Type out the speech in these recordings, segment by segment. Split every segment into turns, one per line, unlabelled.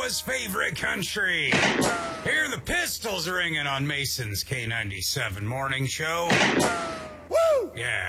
Iowa's favorite country. Hear the pistols ringing on Mason's K97 morning show. Woo! Yeah.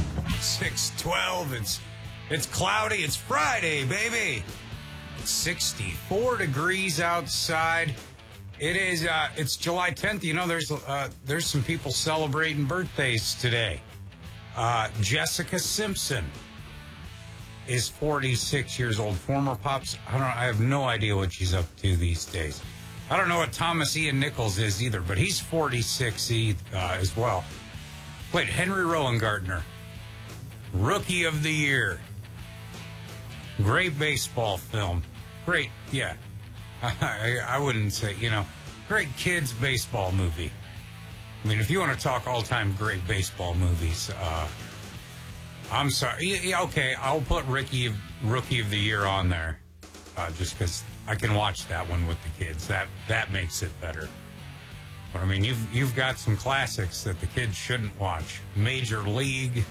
6:12. It's cloudy. It's Friday, baby. It's 64 degrees outside. It is. It's July 10th. You know, there's some people celebrating birthdays today. Jessica Simpson is 46 years old. Former Pops. I have no idea what she's up to these days. I don't know what Thomas Ian Nichols is either, but he's 46 as well. Wait, Henry Rowengartner, Rookie of the Year. Great baseball film. Great, yeah. I wouldn't say, great kids baseball movie. I mean, if you want to talk all-time great baseball movies, I'm sorry. Yeah, okay, I'll put Rookie of the Year on there, just because I can watch that one with the kids. That makes it better. But I mean, you've got some classics that the kids shouldn't watch. Major League,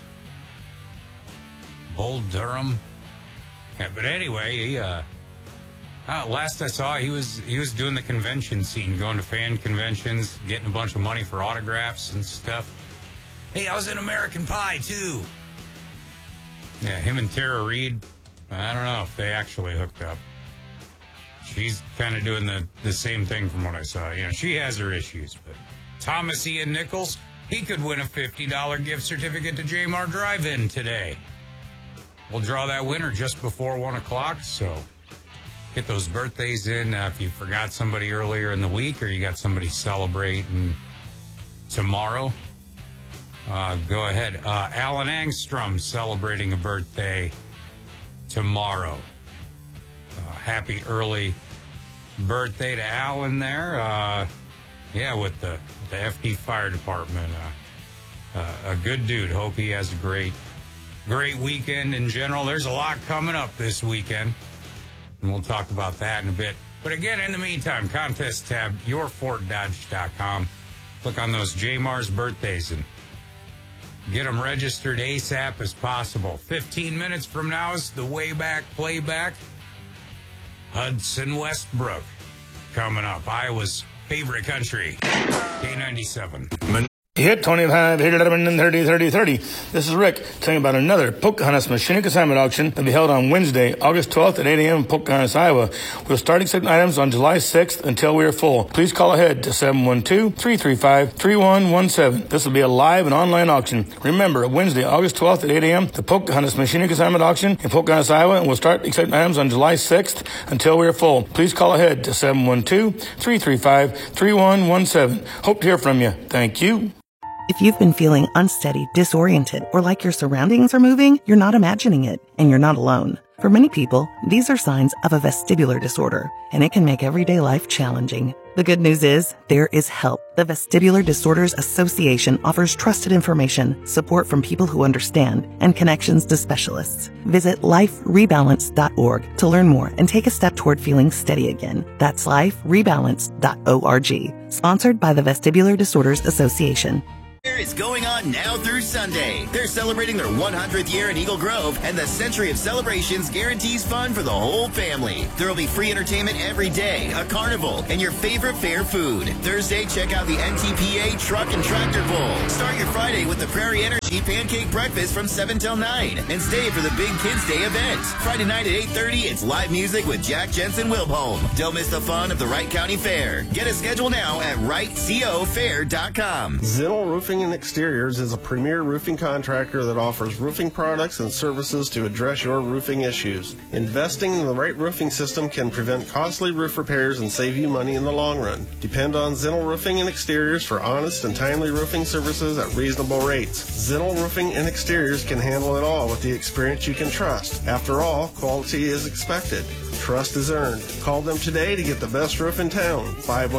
Bull Durham. Yeah, but anyway, last I saw, he was doing the convention scene, going to fan conventions, getting a bunch of money for autographs and stuff. Hey, I was in American Pie too. Yeah, him and Tara Reid, I don't know if they actually hooked up. She's kind of doing the same thing from what I saw. She has her issues, but Thomas Ian Nichols, he could win a $50 gift certificate to J-Mar Drive-In today. We'll draw that winner just before 1 o'clock, so get those birthdays in. If you forgot somebody earlier in the week or you got somebody celebrating tomorrow, go ahead. Alan Angstrom celebrating a birthday tomorrow. Happy early birthday to Alan there. With the FD Fire Department. A good dude. Hope he has a great weekend in general. There's a lot coming up this weekend, and we'll talk about that in a bit. But again, in the meantime, contest tab, yourforddodge.com. Click on those J-Mar's birthdays and get them registered ASAP as possible. 15 minutes from now is the way back playback. Hudson Westbrook coming up. Iowa's favorite country, K97.
Hit 25, hit 11, and 30, 30, 30. This is Rick telling you about another Pocahontas Machine Consignment Auction that will be held on Wednesday, August 12th at 8 a.m. in Pocahontas, Iowa. We'll start accepting items on July 6th until we are full. Please call ahead to 712-335-3117. This will be a live and online auction. Remember, Wednesday, August 12th at 8 a.m., the Pocahontas Machine Consignment Auction in Pocahontas, Iowa, and we'll start accepting items on July 6th until we are full. Please call ahead to 712-335-3117. Hope to hear from you. Thank you.
If you've been feeling unsteady, disoriented, or like your surroundings are moving, you're not imagining it, and you're not alone. For many people, these are signs of a vestibular disorder, and it can make everyday life challenging. The good news is, there is help. The Vestibular Disorders Association offers trusted information, support from people who understand, and connections to specialists. Visit liferebalance.org to learn more and take a step toward feeling steady again. That's liferebalance.org. Sponsored by the Vestibular Disorders Association.
Is going on now through Sunday. They're celebrating their 100th year in Eagle Grove, and the Century of Celebrations guarantees fun for the whole family. There will be free entertainment every day, a carnival, and your favorite fair food. Thursday, check out the NTPA Truck and Tractor Bowl. Start your Friday with the Prairie Energy Pancake Breakfast from 7 till 9, and stay for the Big Kids Day event. Friday night at 8:30, it's live music with Jack Jensen Wilhelm. Don't miss the fun of the Wright County Fair. Get a schedule now at WrightCoFair.com.
Zinnel Roofing and Exteriors is a premier roofing contractor that offers roofing products and services to address your roofing issues. Investing in the right roofing system can prevent costly roof repairs and save you money in the long run. Depend on Zinnel Roofing and Exteriors for honest and timely roofing services at reasonable rates. Zinnel Roofing and Exteriors can handle it all with the experience you can trust. After all, quality is expected. Trust is earned. Call them today to get the best roof in town.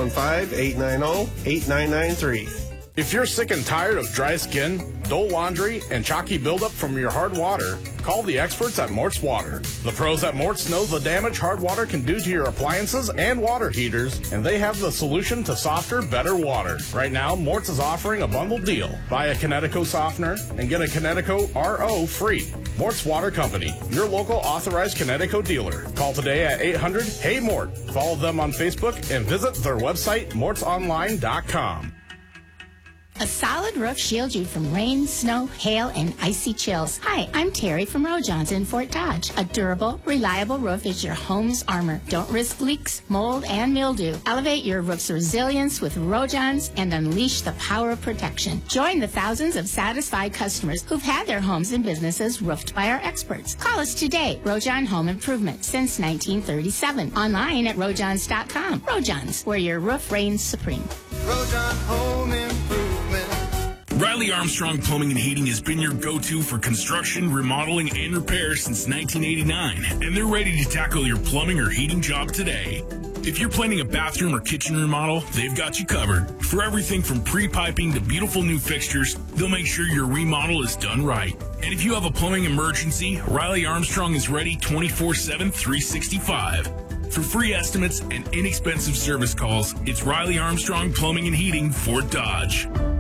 515-890-8993.
If you're sick and tired of dry skin, dull laundry, and chalky buildup from your hard water, call the experts at Mort's Water. The pros at Mort's know the damage hard water can do to your appliances and water heaters, and they have the solution to softer, better water. Right now, Mort's is offering a bundle deal. Buy a Kinetico softener and get a Kinetico RO free. Mort's Water Company, your local authorized Connecticut dealer. Call today at 800-HEY-MORT. Follow them on Facebook and visit their website, mortsonline.com.
A solid roof shields you from rain, snow, hail, and icy chills. Hi, I'm Terry from Rojon's in Fort Dodge. A durable, reliable roof is your home's armor. Don't risk leaks, mold, and mildew. Elevate your roof's resilience with Rojon's and unleash the power of protection. Join the thousands of satisfied customers who've had their homes and businesses roofed by our experts. Call us today. Rojon Home Improvement since 1937. Online at rojons.com. Rojon's, where your roof reigns supreme.
Rojon Home Improvement.
Riley Armstrong Plumbing and Heating has been your go-to for construction, remodeling, and repair since 1989, and they're ready to tackle your plumbing or heating job today. If you're planning a bathroom or kitchen remodel, they've got you covered. For everything from pre-piping to beautiful new fixtures, they'll make sure your remodel is done right. And if you have a plumbing emergency, Riley Armstrong is ready 24/7, 365. For free estimates and inexpensive service calls, it's Riley Armstrong Plumbing and Heating, Fort Dodge.